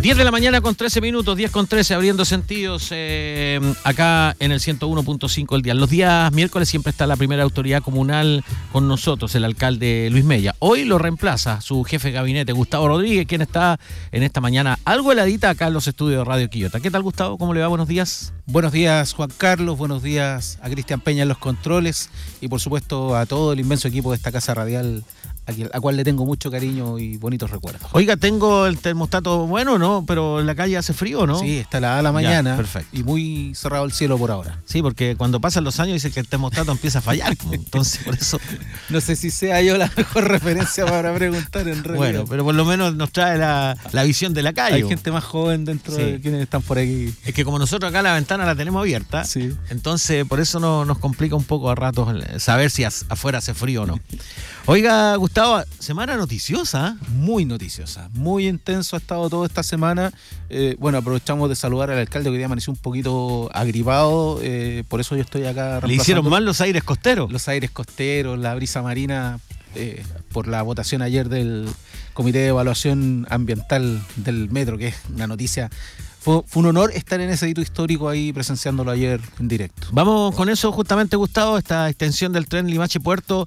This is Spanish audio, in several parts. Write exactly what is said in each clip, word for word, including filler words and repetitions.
diez de la mañana con trece minutos, diez con trece, abriendo sentidos eh, acá en el ciento uno punto cinco el día. Los días miércoles siempre está la primera autoridad comunal con nosotros, el alcalde Luis Mella. Hoy lo reemplaza su jefe de gabinete, Gustavo Rodríguez, quien está en esta mañana algo heladita acá en los estudios de Radio Quillota. ¿Qué tal, Gustavo? ¿Cómo le va? Buenos días. Buenos días, Juan Carlos. Buenos días a Cristian Peña en los controles y, por supuesto, a todo el inmenso equipo de esta casa radial, a quien- a cual le tengo mucho cariño y bonitos recuerdos. Oiga, tengo el termostato bueno, ¿no? Pero en la calle hace frío, ¿no? Sí, está helada la mañana. Ya, perfecto. Y muy cerrado el cielo por ahora. Sí, porque cuando pasan los años dicen que el termostato empieza a fallar. Como, entonces, por eso... No sé si sea yo la mejor referencia para preguntar en realidad. Bueno, pero por lo menos nos trae la, la visión de la calle. Hay gente más joven dentro Sí. de quienes están por aquí. Es que como nosotros acá la ventana la tenemos abierta, Sí. entonces por eso no, nos complica un poco a ratos saber si as- afuera hace frío o no. Oiga, Gustavo, semana noticiosa. Muy noticiosa, muy intenso ha estado toda esta semana. Eh, bueno, aprovechamos de saludar al alcalde, que hoy día amaneció un poquito agripado, eh, por eso yo estoy acá Le hicieron reemplazando. mal los aires costeros. Los aires costeros, la brisa marina, eh, por la votación ayer del Comité de Evaluación Ambiental del Metro, que es una noticia. Fue, fue un honor estar en ese hito histórico ahí presenciándolo ayer en directo. Vamos con eso justamente, Gustavo, esta extensión del tren Limache-Puerto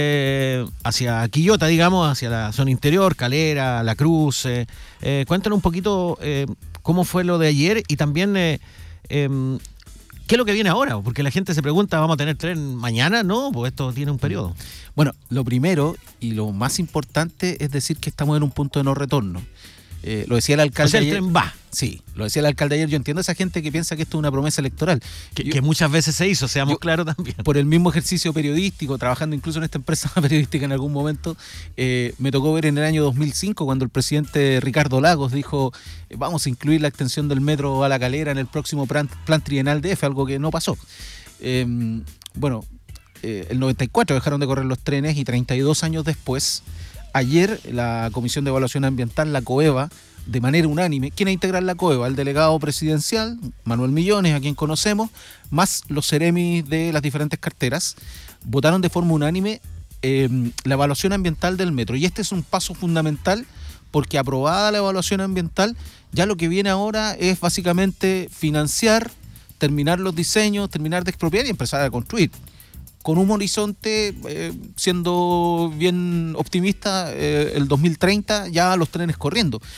eh, hacia Quillota, digamos, hacia la zona interior, Calera, La Cruz. Eh, eh, cuéntanos un poquito eh, cómo fue lo de ayer y también eh, eh, qué es lo que viene ahora, porque la gente se pregunta, ¿vamos a tener tren mañana? No, pues esto tiene un periodo. Bueno, lo primero y lo más importante es decir que estamos en un punto de no retorno. Eh, lo decía el alcalde O sea, el ayer. tren va, Sí, lo decía el alcalde ayer. Yo entiendo a esa gente que piensa que esto es una promesa electoral. que, Yo- que muchas veces se hizo, seamos yo- claros también. Por el mismo ejercicio periodístico, trabajando incluso en esta empresa periodística en algún momento, eh, me tocó ver en el año dos mil cinco cuando el presidente Ricardo Lagos dijo eh, vamos a incluir la extensión del metro a La Calera en el próximo plan, plan trienal D F, algo que no pasó. Eh, bueno, eh, el noventa y cuatro dejaron de correr los trenes y treinta y dos años después, ayer la Comisión de Evaluación Ambiental, la COEVA, de manera unánime, ¿quién integra la COEVA? El delegado presidencial, Manuel Millones, a quien conocemos, más los seremis de las diferentes carteras, votaron de forma unánime eh, la evaluación ambiental del metro. Y este es un paso fundamental porque, aprobada la evaluación ambiental, ya lo que viene ahora es básicamente financiar, terminar los diseños, terminar de expropiar y empezar a construir. Con un horizonte, eh, siendo bien optimista, eh, el dos mil treinta ya los trenes corriendo.